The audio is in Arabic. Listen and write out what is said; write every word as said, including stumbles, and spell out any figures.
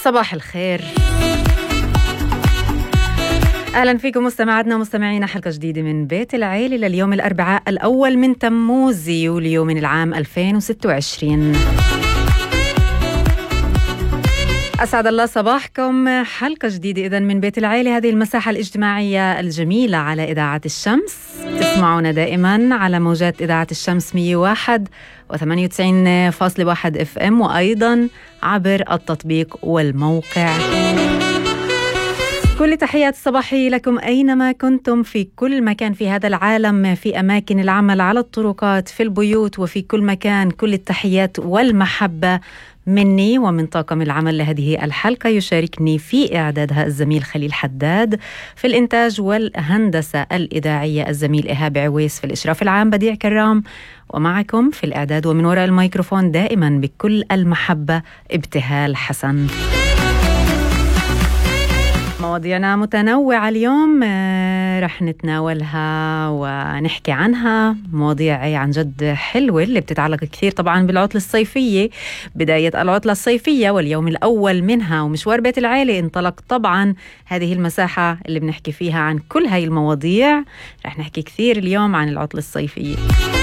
صباح الخير، أهلا فيكم مستمعاتنا ومستمعينا، حلقة جديدة من بيت العيلة لليوم الأربعاء الأول من تموز يوليو من العام ألفين وستة وعشرين. أسعد الله صباحكم، حلقة جديدة إذن من بيت العيلة، هذه المساحة الاجتماعية الجميلة على إذاعة الشمس. تسمعونا دائما على موجات إذاعة الشمس مية وواحد وثمانية وتسعين فاصلة واحد اف ام، وأيضا عبر التطبيق والموقع. كل تحيات الصباحية لكم أينما كنتم في كل مكان في هذا العالم، في أماكن العمل، على الطرقات، في البيوت، وفي كل مكان. كل التحيات والمحبة مني ومن طاقم العمل لهذه الحلقة. يشاركني في إعدادها الزميل خليل حداد، في الإنتاج والهندسة الإذاعية الزميل إيهاب عويس، في الإشراف العام بديع كرام، ومعكم في الإعداد ومن وراء الميكروفون دائما بكل المحبة ابتهال حسن. مواضيعنا متنوعة اليوم، رح نتناولها ونحكي عنها. مواضيع عن جد حلوة اللي بتتعلق كثير طبعا بالعطلة الصيفية، بداية العطلة الصيفية واليوم الأول منها، ومشوار بيت العيلة انطلق طبعا. هذه المساحة اللي بنحكي فيها عن كل هاي المواضيع. رح نحكي كثير اليوم عن العطلة الصيفية.